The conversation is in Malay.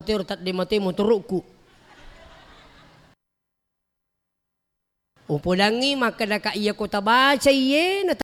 tat di mati mo turukku. Upo langi maka daka iya ko tabaca iye